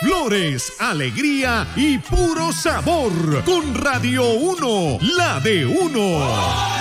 Flores, alegría y puro sabor. Con Radio 1, la de uno.